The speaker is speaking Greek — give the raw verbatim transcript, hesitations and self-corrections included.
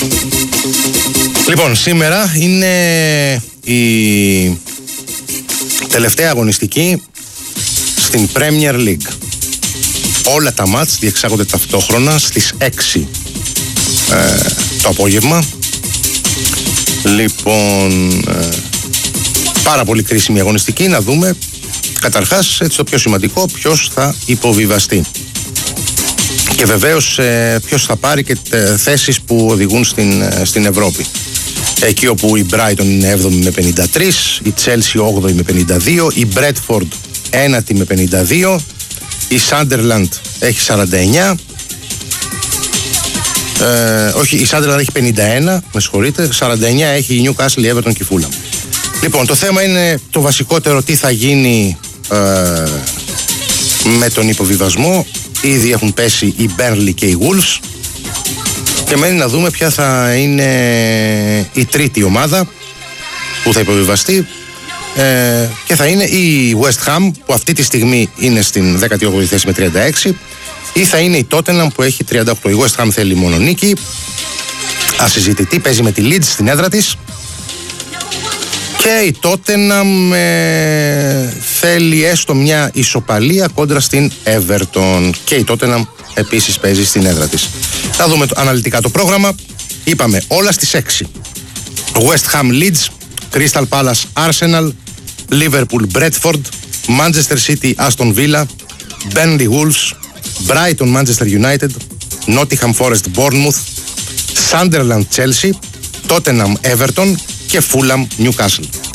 Λοιπόν, σήμερα είναι η τελευταία αγωνιστική στην Premier League. Όλα τα μάτς διεξάγονται ταυτόχρονα στις έξι ε, το απόγευμα. Λοιπόν, ε, πάρα πολύ κρίσιμη αγωνιστική. Να δούμε καταρχάς, έτσι, το πιο σημαντικό, ποιος θα υποβιβαστεί. Και βεβαίως ε, ποιος θα πάρει και τε, θέσεις που οδηγούν στην, ε, στην Ευρώπη. Εκεί όπου η Brighton είναι έβδομη με πενήντα τρία, η Chelsea όγδοη με πενήντα δύο, η Bradford ένατη με πενήντα δύο, η Sunderland έχει σαράντα εννιά, ε, όχι, η Sunderland έχει πενήντα ένα, με συγχωρείτε, σαράντα εννιά έχει η Newcastle, η Everton και η Fulham. Λοιπόν, το θέμα είναι το βασικότερο, τι θα γίνει ε, με τον υποβιβασμό. Ήδη έχουν πέσει η Burnley και οι Wolves και μένει να δούμε ποια θα είναι η τρίτη ομάδα που θα υποβιβαστεί, ε, και θα είναι η West Ham που αυτή τη στιγμή είναι στην δέκατη όγδοη θέση με τριάντα έξι, ή θα είναι η Tottenham που έχει τριάντα οκτώ. Η West Ham θέλει μόνο νίκη, ασυζητητή, παίζει με τη Leeds στην έδρα της, και η Tottenham ε, θέλει έστω μια ισοπαλία κόντρα στην Everton, και η Tottenham επίσης παίζει στην έδρα της. Θα δούμε το, αναλυτικά το πρόγραμμα. Είπαμε όλα στις έξι. West Ham Leeds, Crystal Palace Arsenal, Liverpool Bradford, Manchester City Aston Villa, Burnley Wolves, Brighton Manchester United, Nottingham Forest Bournemouth, Sunderland Chelsea, Tottenham Everton και Fulham Newcastle.